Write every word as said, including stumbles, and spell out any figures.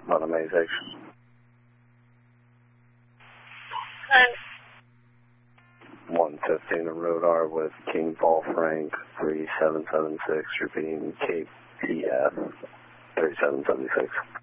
Mountain Main six. one fifteen to Rodar with King Paul Frank three seven seven six, repeating K P F three seven seven six.